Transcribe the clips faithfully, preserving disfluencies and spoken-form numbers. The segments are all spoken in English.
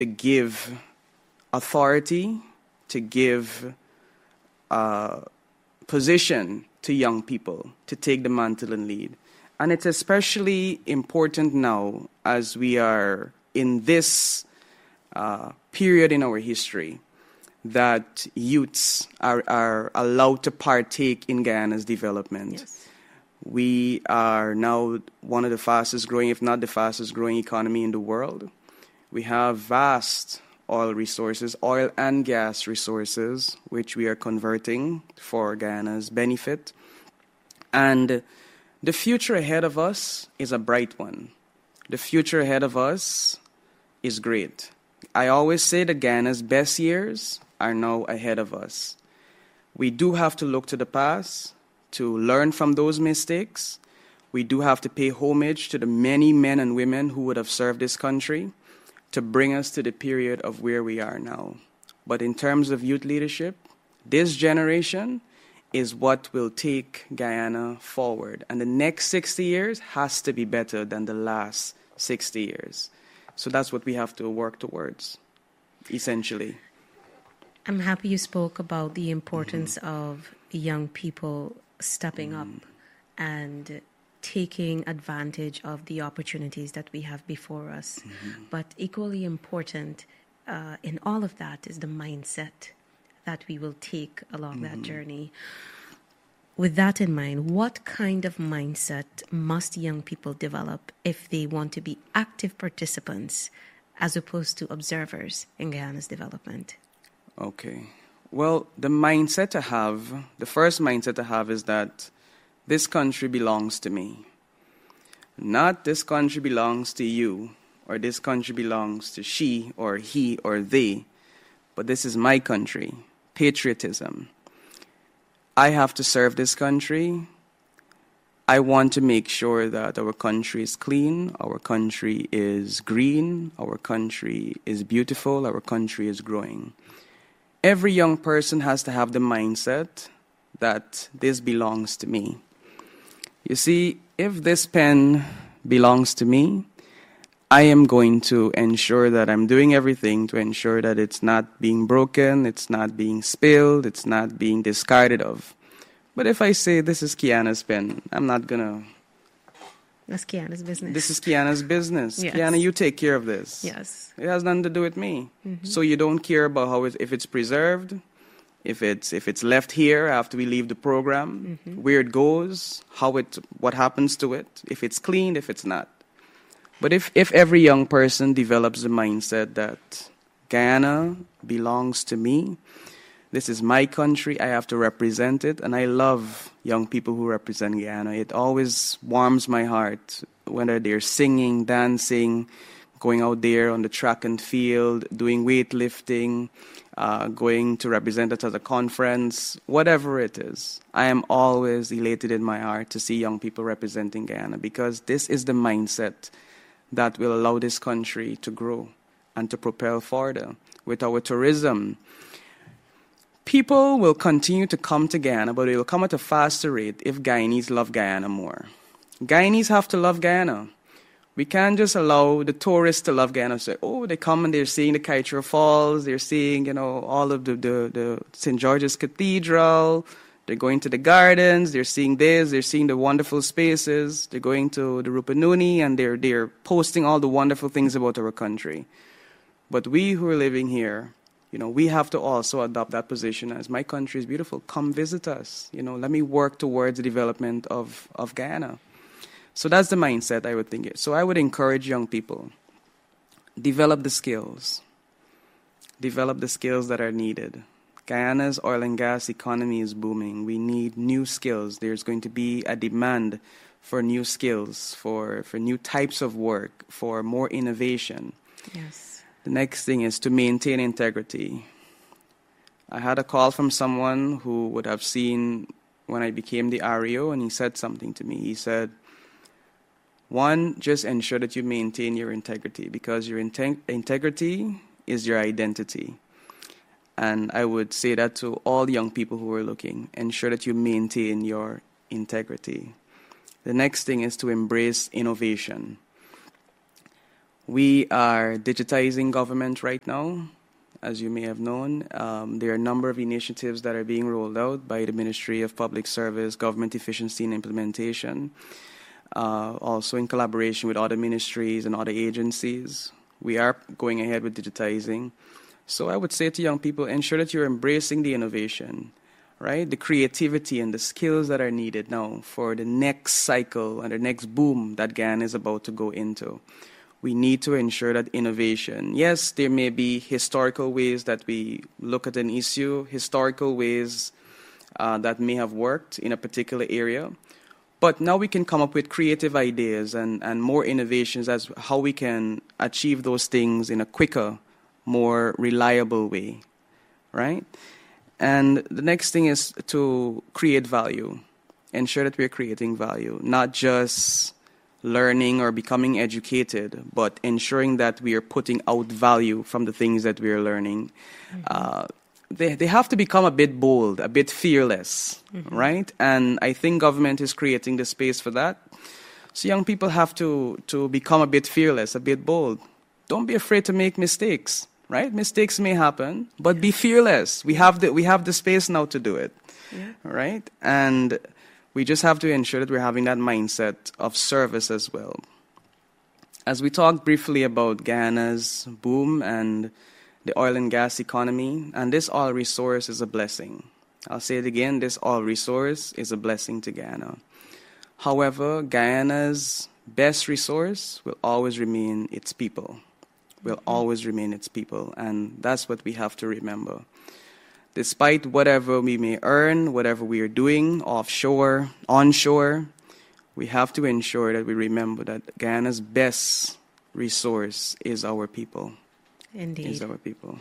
to give authority, to give uh, position to young people to take the mantle and lead. And it's especially important now as we are in this uh, period in our history that youths are, are allowed to partake in Guyana's development. Yes. We are now one of the fastest growing, if not the fastest growing economy in the world. We have vast oil resources, oil and gas resources, which we are converting for Guyana's benefit. And the future ahead of us is a bright one. The future ahead of us is great. I always say that Guyana's best years are now ahead of us. We do have to look to the past to learn from those mistakes. We do have to pay homage to the many men and women who would have served this country to bring us to the period of where we are now. But in terms of youth leadership, this generation is what will take Guyana forward. And the next sixty years has to be better than the last sixty years. So that's what we have to work towards, essentially. I'm happy you spoke about the importance mm-hmm. of young people stepping mm-hmm. up and taking advantage of the opportunities that we have before us. Mm-hmm. But equally important uh, in all of that is the mindset that we will take along mm-hmm. that journey. With that in mind, what kind of mindset must young people develop if they want to be active participants as opposed to observers in Guyana's development? Okay. Well, the mindset to have, the first mindset to have is that this country belongs to me. Not this country belongs to you, or this country belongs to she, or he, or they, but this is my country. Patriotism. I have to serve this country. I want to make sure that our country is clean, our country is green, our country is beautiful, our country is growing. Every young person has to have the mindset that this belongs to me. You see, if this pen belongs to me, I am going to ensure that I'm doing everything to ensure that it's not being broken, it's not being spilled, it's not being discarded of. But if I say this is Kiana's pen, I'm not going to... That's Kiana's business. This is Kiana's business. Yes. Kiana, you take care of this. Yes. It has nothing to do with me. Mm-hmm. So you don't care about how it, if it's preserved, if it's if it's left here after we leave the program, mm-hmm. where it goes, how it what happens to it, if it's cleaned, if it's not. But if, if every young person develops the mindset that Guyana belongs to me, this is my country, I have to represent it, and I love young people who represent Guyana. It always warms my heart, whether they're singing, dancing, going out there on the track and field, doing weightlifting, uh, going to represent it at a conference, whatever it is. I am always elated in my heart to see young people representing Guyana, because this is the mindset that will allow this country to grow and to propel further. With our tourism, people will continue to come to Guyana, but they will come at a faster rate if Guyanese love Guyana more. Guyanese have to love Guyana. We can't just allow the tourists to love Guyana. Say, oh, they come and they're seeing the Kaieteur Falls, they're seeing, you know, all of the, the, the Saint George's Cathedral, they're going to the gardens, they're seeing this, they're seeing the wonderful spaces, they're going to the Rupununi, and they're, they're posting all the wonderful things about our country. But we who are living here, you know, we have to also adopt that position as my country is beautiful. Come visit us. You know, let me work towards the development of, of Guyana. So that's the mindset I would think. So I would encourage young people, develop the skills. Develop the skills that are needed. Guyana's oil and gas economy is booming. We need new skills. There's going to be a demand for new skills, for, for new types of work, for more innovation. Yes. The next thing is to maintain integrity. I had a call from someone who would have seen when I became the R E O, and he said something to me. He said, one, just ensure that you maintain your integrity, because your inte- integrity is your identity. And I would say that to all young people who are looking. Ensure that you maintain your integrity. The next thing is to embrace innovation. We are digitizing government right now, as you may have known. Um, there are a number of initiatives that are being rolled out by the Ministry of Public Service, Government Efficiency and Implementation, uh, also in collaboration with other ministries and other agencies. We are going ahead with digitizing. So I would say to young people, ensure that you're embracing the innovation, right? The creativity and the skills that are needed now for the next cycle and the next boom that Guyana is about to go into. We need to ensure that innovation, yes, there may be historical ways that we look at an issue, historical ways uh, that may have worked in a particular area, but now we can come up with creative ideas and, and more innovations as how we can achieve those things in a quicker, more reliable way, right? And the next thing is to create value, ensure that we're creating value, not just learning or becoming educated, but ensuring that we are putting out value from the things that we are learning. Mm-hmm. Uh, they, they have to become a bit bold, a bit fearless, mm-hmm. right? And I think government is creating the space for that. So young people have to, to become a bit fearless, a bit bold. Don't be afraid to make mistakes. Right? Mistakes may happen, but be fearless. We have the we have the space now to do it. Yeah. Right? And we just have to ensure that we're having that mindset of service as well. As we talked briefly about Guyana's boom and the oil and gas economy, and this oil resource is a blessing. I'll say it again, this oil resource is a blessing to Guyana. However, Guyana's best resource will always remain its people. Will always remain its people, and that's what we have to remember. Despite whatever we may earn, whatever we are doing offshore, onshore, we have to ensure that we remember that Guyana's best resource is our people. Indeed. Is our people.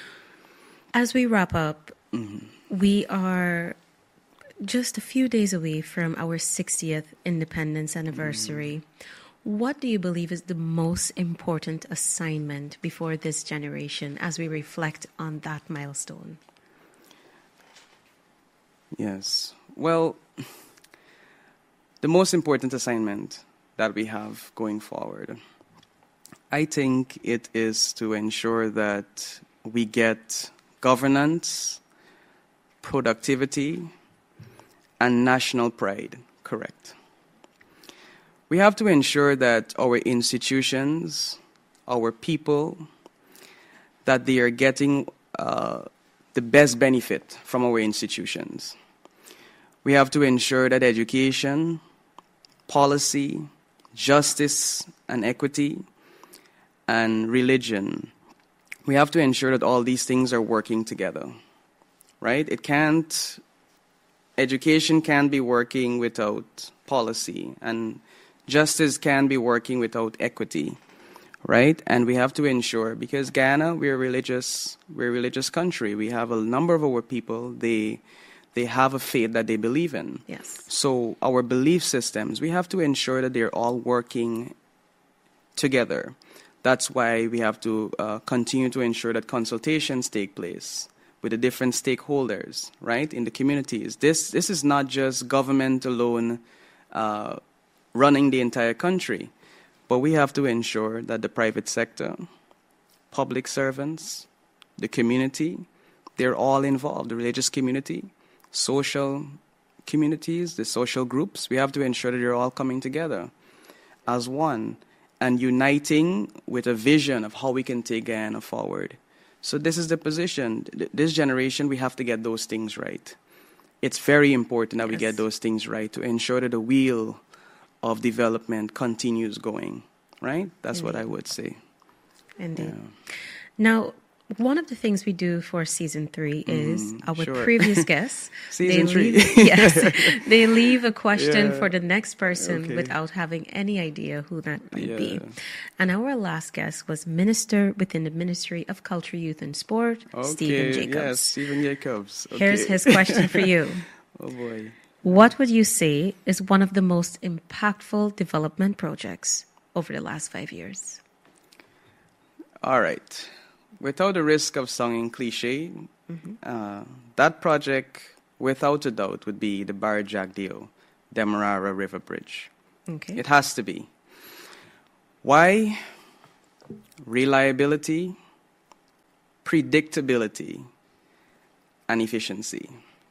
As we wrap up, mm-hmm. we are just a few days away from our sixtieth independence anniversary. Mm. What do you believe is the most important assignment before this generation as we reflect on that milestone? Yes. Well, the most important assignment that we have going forward, I think it is to ensure that we get governance, productivity, and national pride correct. We have to ensure that our institutions, our people, that they are getting uh, the best benefit from our institutions. We have to ensure that education, policy, justice and equity, and religion, we have to ensure that all these things are working together, right? It can't, education can't be working without policy, and justice can be working without equity, right? And we have to ensure, because Guyana, we're a religious, we're a religious country. We have a number of our people, they, they have a faith that they believe in. Yes. So our belief systems, we have to ensure that they're all working together. That's why we have to uh, continue to ensure that consultations take place with the different stakeholders, right, in the communities. This, this is not just government alone uh, running the entire country, but we have to ensure that the private sector, public servants, the community, they're all involved, the religious community, social communities, the social groups. We have to ensure that they're all coming together as one and uniting with a vision of how we can take Guyana forward. So this is the position. This generation, we have to get those things right. It's very important that yes. we get those things right to ensure that the wheel of development continues going, right? That's Indeed. What I would say. Indeed. Yeah. Now, one of the things we do for season three is mm, our sure. previous guests. season they three. Leave, yes. They leave a question yeah. for the next person okay. without having any idea who that might yeah. be. And our last guest was Minister within the Ministry of Culture, Youth and Sport, okay. Stephen Jacobs. Yes, Stephen Jacobs. Okay. Here's his question for you. Oh, boy. What would you say is one of the most impactful development projects over the last five years? All right. Without the risk of sounding cliche, mm-hmm. uh, that project, without a doubt, would be the Barra Jagdeo Demerara River Bridge. Okay. It has to be. Why? reliability, predictability, and efficiency.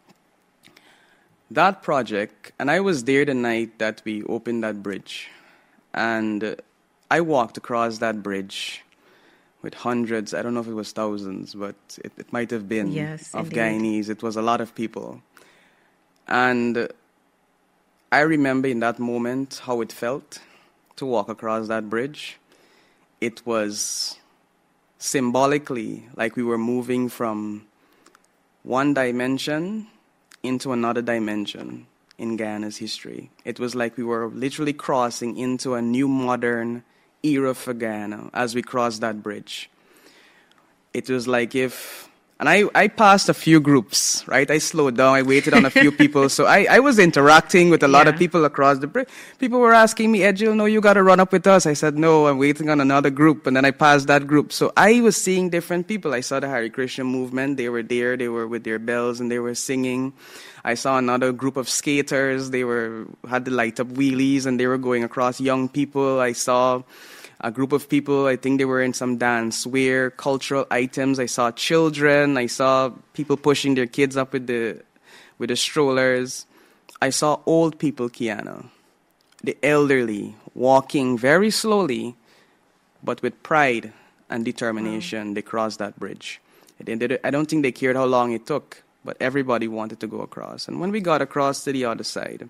That project, and I was there the night that we opened that bridge, and I walked across that bridge with hundreds, I don't know if it was thousands, but it, it might have been, yes, of indeed. Guyanese. It was a lot of people. And I remember in that moment how it felt to walk across that bridge. It was symbolically like we were moving from one dimension into another dimension in Guyana's history. It was like we were literally crossing into a new modern era for Guyana as we crossed that bridge. It was like if, and I, I passed a few groups, right? I slowed down, I waited on a few people. So I, I was interacting with a lot yeah. of people across the bridge. People were asking me, Edgil, no, you got to run up with us. I said, no, I'm waiting on another group. And then I passed that group. So I was seeing different people. I saw the Hare Krishna movement. They were there. They were with their bells and they were singing. I saw another group of skaters. They were had the light up wheelies and they were going across. Young people. I saw a group of people, I think they were in some dance wear, cultural items. I saw children. I saw people pushing their kids up with the with the strollers. I saw old people, Kiana, the elderly, walking very slowly, but with pride and determination. Wow. They crossed that bridge. I don't think they cared how long it took, but everybody wanted to go across. And when we got across to the other side,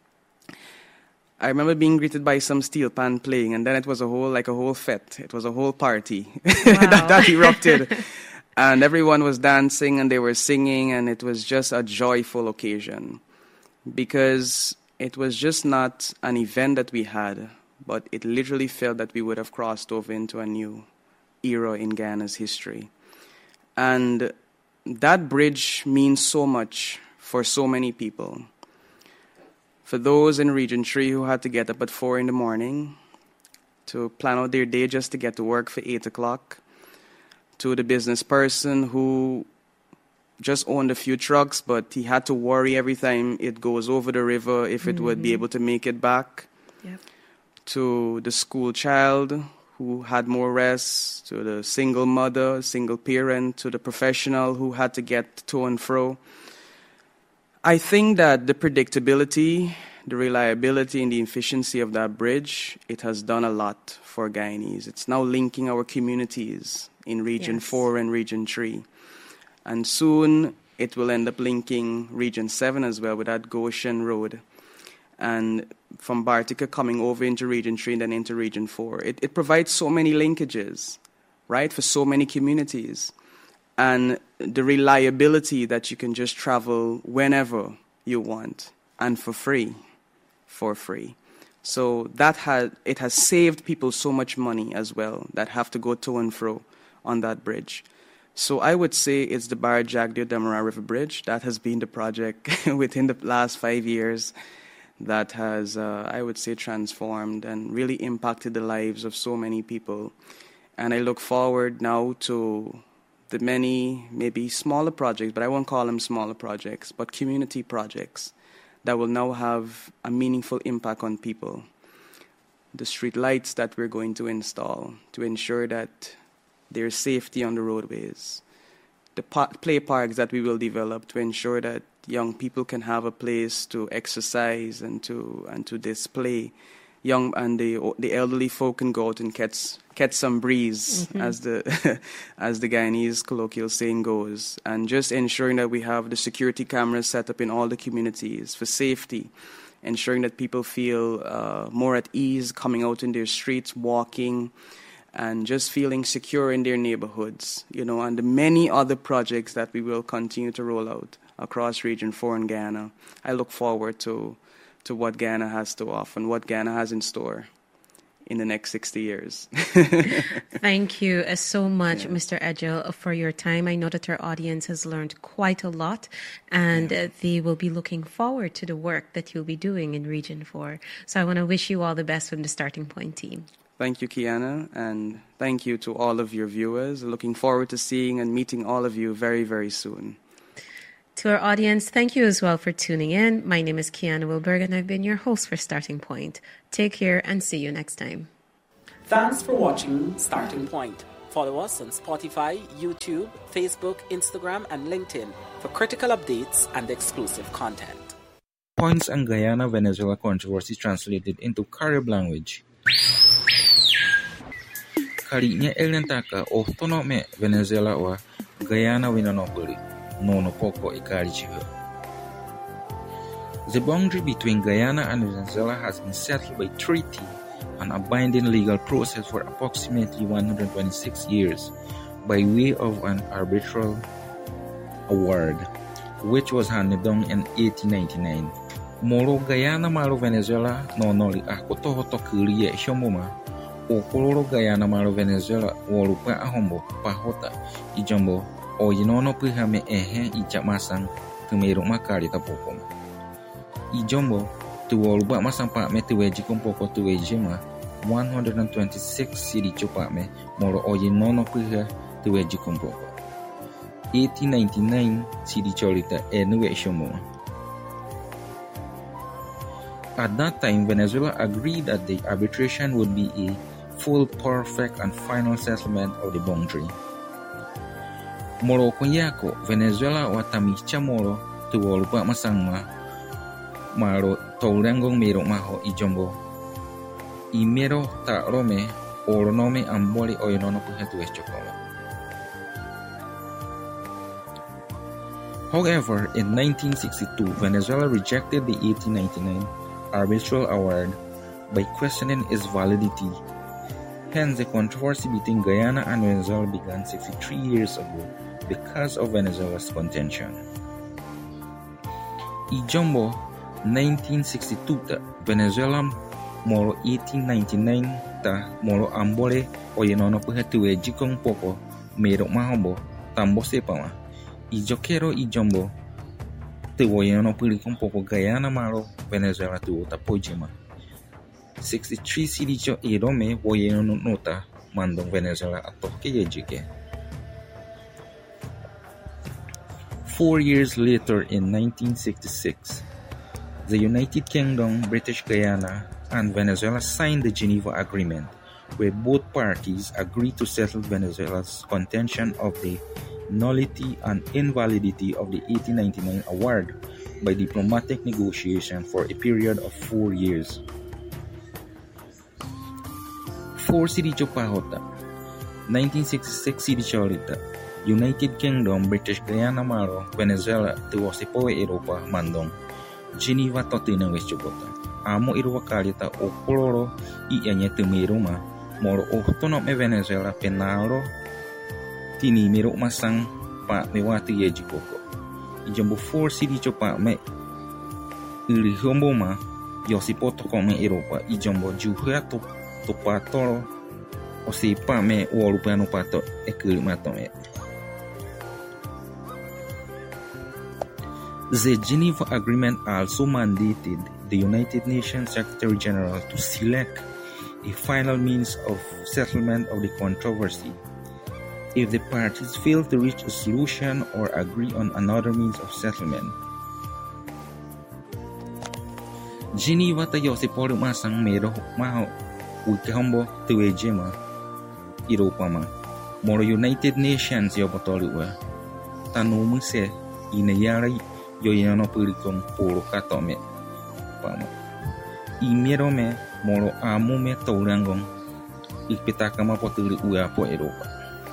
I remember being greeted by some steel pan playing, and then it was a whole, like a whole fete. It was a whole party wow. that, that erupted. And everyone was dancing and they were singing, and it was just a joyful occasion because it was just not an event that we had, but it literally felt that we would have crossed over into a new era in Guyana's history. And that bridge means so much for so many people. For those in Region three who had to get up at four in the morning to plan out their day just to get to work for eight o'clock, to the business person who just owned a few trucks, but he had to worry every time it goes over the river if it mm-hmm. would be able to make it back, yep. to the school child who had more rest, to the single mother, single parent, to the professional who had to get to and fro. I think that the predictability, the reliability, and the efficiency of that bridge, it has done a lot for Guyanese. It's now linking our communities in Region yes. four and Region three. And soon it will end up linking Region seven as well with that Goshen Road. And from Bartica coming over into Region three and then into Region four. It, it provides so many linkages, right, for so many communities. And the reliability that you can just travel whenever you want and for free, for free. So that had, it has saved people so much money as well that have to go to and fro on that bridge. So I would say it's the Barra-Jagdeo-Damara River Bridge. That has been the project within the last five years that has, uh, I would say, transformed and really impacted the lives of so many people. And I look forward now to the many, maybe smaller projects, but I won't call them smaller projects, but community projects that will now have a meaningful impact on people. The street lights that we're going to install to ensure that there's safety on the roadways. The play parks that we will develop to ensure that young people can have a place to exercise and to and to display. Young and the the elderly folk can go out and catch catch some breeze, mm-hmm. as the as the Guyanese colloquial saying goes, and just ensuring that we have the security cameras set up in all the communities for safety, ensuring that people feel uh, more at ease coming out in their streets, walking, and just feeling secure in their neighborhoods, you know, and the many other projects that we will continue to roll out across Region four in Guyana. I look forward to to what Guyana has to offer and what Guyana has in store in the next sixty years. Thank you uh, so much, yeah. Mister Edgil, for your time. I know that our audience has learned quite a lot, and yeah. uh, they will be looking forward to the work that you'll be doing in Region four. So I want to wish you all the best from the Starting Point team. Thank you, Kiana, and thank you to all of your viewers. Looking forward to seeing and meeting all of you very, very soon. To our audience, thank you as well for tuning in. My name is Kiana Wilberg, and I've been your host for Starting Point. Take care and see you next time. Thanks for watching Starting Point. Follow us on Spotify, YouTube, Facebook, Instagram, and LinkedIn for critical updates and exclusive content. Points and Guyana-Venezuela controversy translated into Carib language. Karinya elentaka autonome Venezuela wa Guyana winanopoli nono poco ikarichiho. The boundary between Guyana and Venezuela has been settled by treaty and a binding legal process for approximately one hundred twenty-six years by way of an arbitral award, which was handed down in eighteen ninety-nine. Moro Guyana malo Venezuela no noli akotohoto kurie shomuma o koloro Guyana malo Venezuela wolupa ahombo pahota ijombo o yinono pihame ehe ijamasang tumero makari tapokoma. Ijombo tu wolupa masampa me tuweji kumpoko tuwejima one hundred twenty-six siri chopa me moro o yinono piha tuweji kumpoko. eighteen ninety-nine siri cholita enuwe shomuma. At that time, Venezuela agreed that the arbitration would be a full, perfect, and final settlement of the boundary. Moro kunyako Venezuela watamicha moro tuwolupa masangma maro tourangong mero maho ijombo imero ta rome oronome amboli oyonono puhetu eschokoma. However, in nineteen sixty-two, Venezuela rejected the eighteen ninety-nine arbitral award by questioning its validity. Hence, the controversy between Guyana and Venezuela began sixty-three years ago because of Venezuela's contention. Ijombo nineteen sixty-two ta Venezuela moro eighteen ninety-nine ta moro ambole oyenono puhetuwe jikong poco mero mahombo tambo sepama. Ijokero ijombo Tewoyano Pulicum Poco Guyana Malo, Venezuela to Tapojima. sixty-three Sidicho Irome, Woyano Nota, Mandong Venezuela Atoke Yejike. Four years later, in nineteen sixty-six, the United Kingdom, British Guyana, and Venezuela signed the Geneva Agreement, where both parties agreed to settle Venezuela's contention of the nullity and invalidity of the eighteen ninety-nine award by diplomatic negotiation for a period of four years. Four Sidicho Pahota, nineteen sixty-six Sidicho Lita, United Kingdom, British Guyana Maro, Venezuela, Tuwasipoe Europa, Mandong, Geneva Totina Westchobota, Amo Irwa Kalita o Coloro, I Enye Tumiruma, Moro Autonome Venezuela, Penaro, Tini mero masang pa me wati yeji koko. Ijombo four Sidicho pa me iri hombo ma yosipoto kome Europa. Ijombo juhea to to patoro o si pa me uolupano pato ekuri matome. The Geneva Agreement also mandated the United Nations Secretary General to select a final means of settlement of the controversy if the parties fail to reach a solution or agree on another means of settlement. Geneva ta yosiporo masang mero maho wikahombo tuwejema Europa ma moro United Nations yobotoluwa tanumu se inayara yoyano purikon poro katome pama imero me moro amu me tourangong ikpetakama poturi ua po Europa.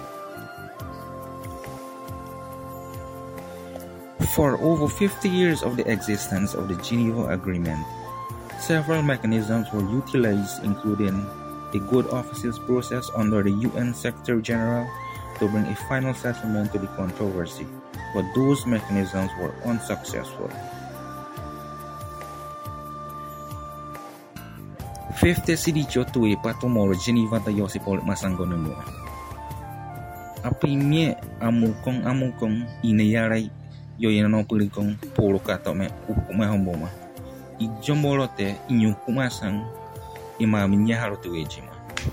For over fifty years of the existence of the Geneva Agreement, several mechanisms were utilized, including a good offices process under the U N Secretary General to bring a final settlement to the controversy, but those mechanisms were unsuccessful. Fifty Sidicho tuwe patomoro Geneva ta Yosipol Masangonemo. Apimye amukong amukong inayaray yoyano pulikong polo katome ukume homboma. Ijombolote inyukumasang imaminya harotuejima.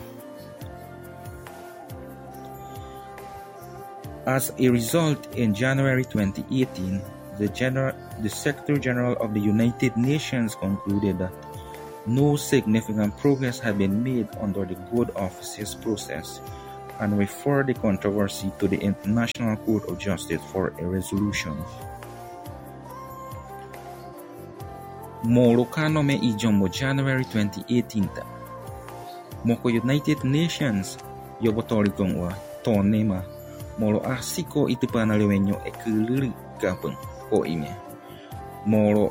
As a result, in January twenty eighteen, the, General, the Secretary General of the United Nations concluded that no significant progress had been made under the good offices process and referred the controversy to the International Court of Justice for a resolution. Moro kanome ijombo January twenty eighteen. Moko United Nations yobotori kongwa tonema moro asiko itipana lewenyo ekuliri kapeng ko ime. Moro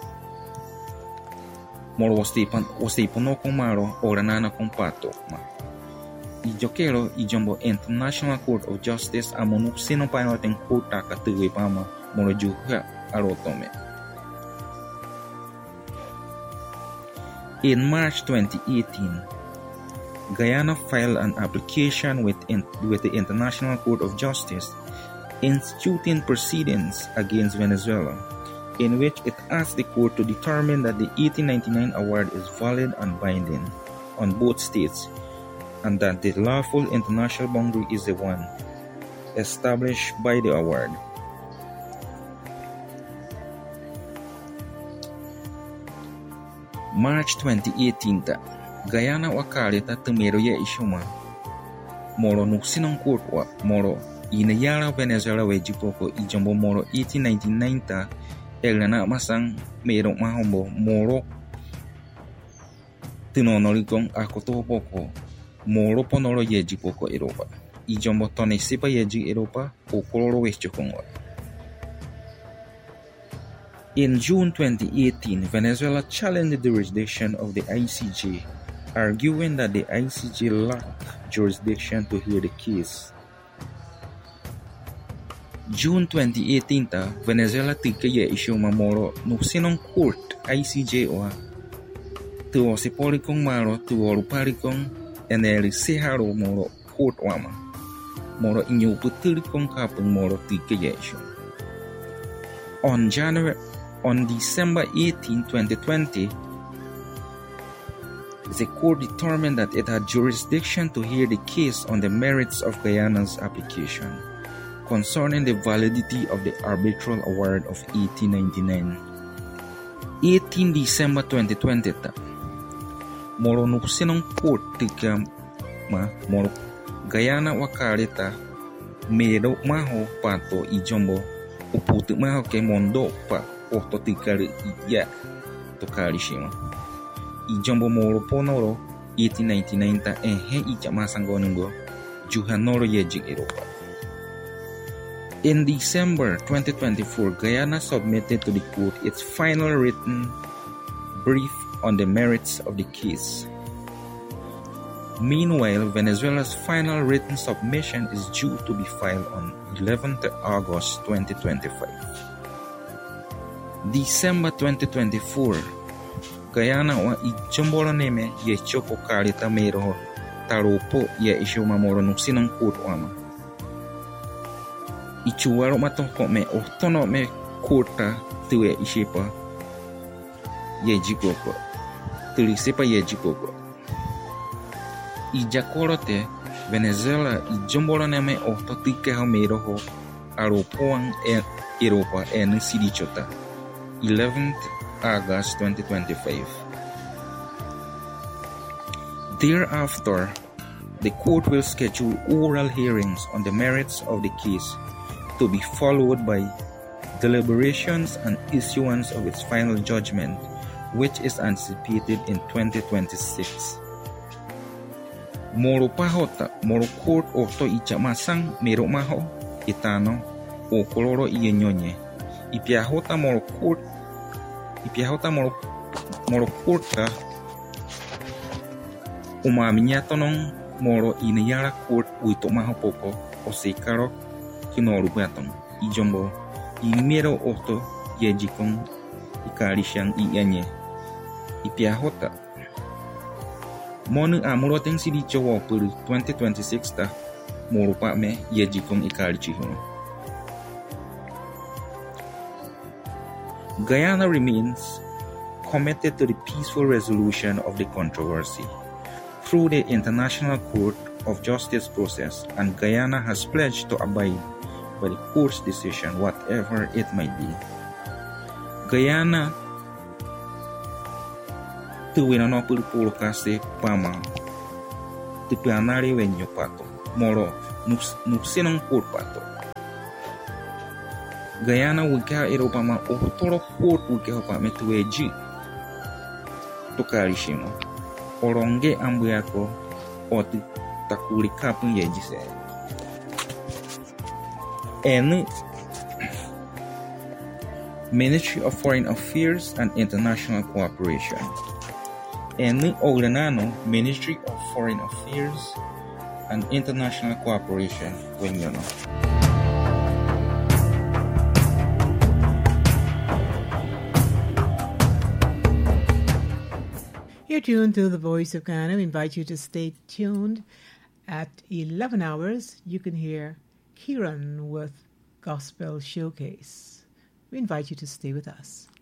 Moro wastipan wastipono komaro oranana kompato ma. Ijokero ijombo International Court of Justice amonu sino painoten kota katuwe pama moro juga arotome. In March twenty eighteen, Guyana filed an application with, in, with the International Court of Justice instituting proceedings against Venezuela, in which it asked the court to determine that the eighteen ninety-nine award is valid and binding on both states, and that the lawful international boundary is the one established by the award. March twenty eighteen, Guyana wakaleta tumero ya ishuma moro nuksinon court wa moro inayara Venezuela wejipoko ijombo moro eighteen ninety-nine ta elana masang mero mahombo moro tinonorikon akotopoko moro ponoro yejipoko Europa ijombo tonesipa yeji Europa okoloro wechokongwa. In June twenty eighteen, Venezuela challenged the jurisdiction of the I C J, arguing that the I C J lacked jurisdiction to hear the case. June twenty eighteen, Venezuela tikaya issue mamoro nusinong court I C J wa tuo sipolikong maro tuo luparikong eneri seharo moro court wama moro inyo putulikong kapeng moro tikaya issue. On January On December eighteenth, twenty twenty, the court determined that it had jurisdiction to hear the case on the merits of Guyana's application concerning the validity of the arbitral award of eighteen ninety-nine. eighteenth December twenty twenty, moro nuksinong court tika ma moro Guyana wakaleta mero maho pato ijombo uputu maho ke mondo pa Oto tikari iya tokari shima. Ijombo moro ponoro eighteen ninety-nine ta ehe icha masangonungo juhanoro yejik Europa. In December twenty twenty-four, Guyana submitted to the court its final written brief on the merits of the case. Meanwhile, Venezuela's final written submission is due to be filed on eleventh August twenty twenty-five. December twenty twenty-four, Guyana wa ijombolo neme ye choko kalita mero taropo ye isho mamoro nuksinong court wama. Ichuwaro matoko me otono me courta tuwe ishipa ye jikoko. Tulisipa ye jikoko. Ijakorote Venezuela ijombolo neme ototike ha mero ho aropoang e Europa en sidichota. eleventh August twenty twenty-five. Thereafter, the court will schedule oral hearings on the merits of the case to be followed by deliberations and issuance of its final judgment, which is anticipated in twenty twenty-six. Moro pahota, moro court oto ichamasang mero maho, itano, o koloro iyenyonye. Ipiahota moro court Ipiahota moro moro courta umaminya tonong moro inayara court uito maho poco o sekaro kinoru batong ijombo imero oto yejikon ikarishan ianye Ipiahota monu amuro teng sidicho wo puru twenty twenty-six ta moro pa me yejikon ikarichihon. Guyana remains committed to the peaceful resolution of the controversy through the International Court of Justice process, and Guyana has pledged to abide by the court's decision, whatever it might be. Guyana tu wina no pulu pulu kase pama te pianari wenyo pato moro nupsinong por pato Guyana wika Eropa ma otoro hot wika hopa metueji tokarishimo oronge ambuyako oti takuri kapun yejise en Ministry of Foreign Affairs and International Cooperation. En Ogrenano, Ministry of Foreign Affairs and International Cooperation, when you know. You're tuned to the Voice of Ghana. We invite you to stay tuned. At eleven hours, you can hear Kieran with Gospel Showcase. We invite you to stay with us.